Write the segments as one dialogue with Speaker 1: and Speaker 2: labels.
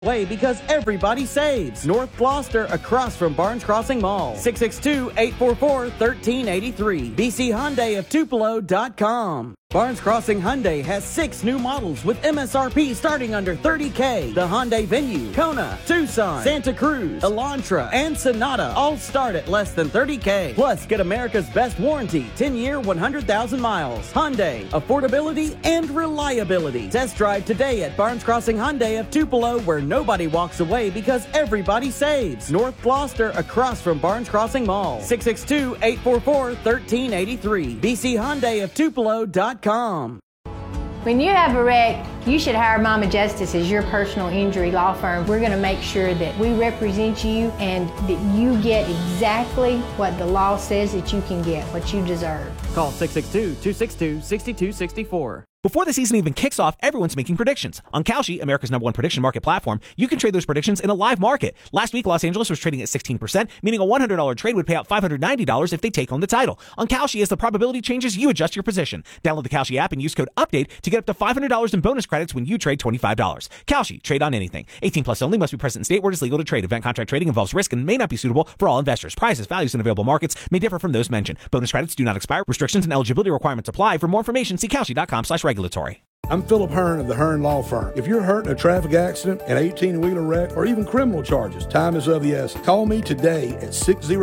Speaker 1: Way because everybody saves. North Gloucester across from Barnes Crossing Mall. 662-844-1383. BC Hyundai of Tupelo.com. Barnes Crossing Hyundai has 6 new models with MSRP starting under $30K. The Hyundai Venue, Kona, Tucson, Santa Cruz, Elantra, and Sonata all start at less than $30K. Plus, get America's best warranty, 10-year, 100,000 miles. Hyundai, affordability and reliability. Test drive today at Barnes Crossing Hyundai of Tupelo, where nobody walks away because everybody saves. North Gloucester across from Barnes Crossing Mall. 662-844-1383. BC Hyundai of Tupelo.com.
Speaker 2: When you have a wreck, you should hire Mama Justice as your personal injury law firm. We're going to make sure that we represent you and that you get exactly what the law says that you can get, what you deserve.
Speaker 1: Call 662-262-6264.
Speaker 3: Before the season even kicks off, everyone's making predictions. On Kalshi, America's #1 prediction market platform, you can trade those predictions in a live market. Last week, Los Angeles was trading at 16%, meaning a $100 trade would pay out $590 if they take home the title. On Kalshi, as the probability changes, you adjust your position. Download the Kalshi app and use code UPDATE to get up to $500 in bonus credits when you trade $25. Kalshi, trade on anything. 18 plus only, must be present in state where it is legal to trade. Event contract trading involves risk and may not be suitable for all investors. Prices, values, and available markets may differ from those mentioned. Bonus credits do not expire. Restrictions and eligibility requirements apply. For more information, see Kalshi.com/regulatory.
Speaker 4: I'm Philip Hearn of the Hearn Law Firm. If you're hurt in a traffic accident, an 18-wheeler wreck, or even criminal charges, time is of the essence. Call me today at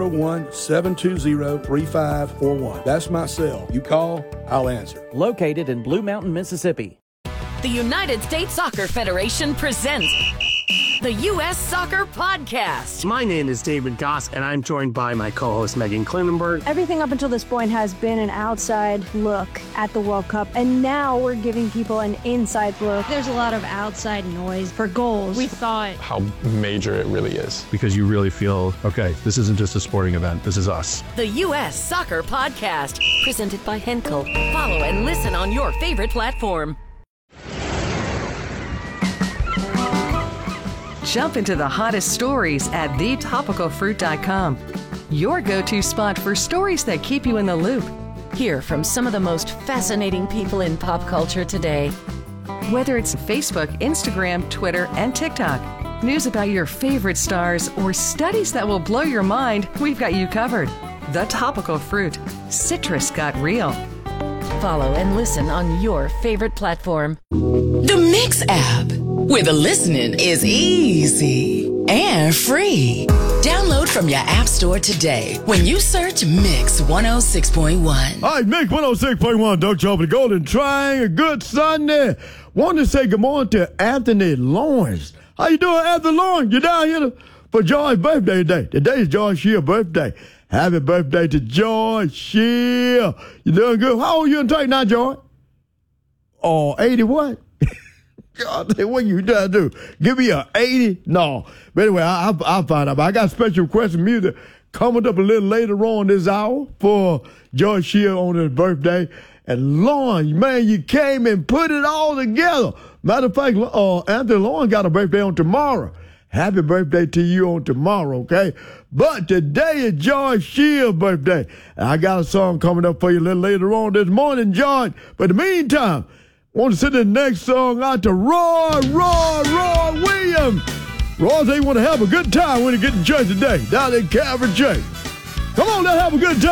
Speaker 4: 601-720-3541. That's my cell. You call, I'll answer.
Speaker 1: Located in Blue Mountain, Mississippi.
Speaker 5: The United States Soccer Federation presents the U.S. Soccer Podcast.
Speaker 6: My name is David Goss, and I'm joined by my co-host Megan Klinenberg.
Speaker 7: Everything up until this point has been an outside look at the World Cup, and now we're giving people an inside look.
Speaker 8: There's a lot of outside noise for goals. We thought
Speaker 9: how major it really is.
Speaker 10: Because you really feel, okay, this isn't just a sporting event, this is us.
Speaker 5: The U.S. Soccer Podcast, presented by Henkel. Follow and listen on your favorite platform. Jump into the hottest stories at thetopicalfruit.com. Your go-to spot for stories that keep you in the loop. Hear from some of the most fascinating people in pop culture today. Whether it's Facebook, Instagram, Twitter, and TikTok, news about your favorite stars, or studies that will blow your mind, we've got you covered. The Topical Fruit. Citrus got real. Follow and listen on your favorite platform.
Speaker 11: The Mix app, where the listening is easy and free. Download from your app store today when you search Mix 106.1.
Speaker 12: All right, Mix 106.1, Doug Joe, the Golden Triangle. Good Sunday. Want to say good morning to Anthony Lawrence. How you doing, Anthony Lawrence? You down here for George's birthday today. Today is George Shear's birthday. Happy birthday to George Shear. You doing good? How old are you in take now, George? Oh, 80 what? God, what you trying to do? Give me a 80? No. But anyway, I'll find out. But I got special request music coming up a little later on this hour for George Shear on his birthday. And Lauren, man, you came and put it all together. Matter of fact, Anthony Lauren got a birthday on tomorrow. Happy birthday to you on tomorrow, okay? But today is George Shear's birthday. And I got a song coming up for you a little later on this morning, George. But in the meantime, I want to send the next song out to Roy Williams. Roy said he want to have a good time when he get to church today, down in Calvary Church. Come on, let's have a good time.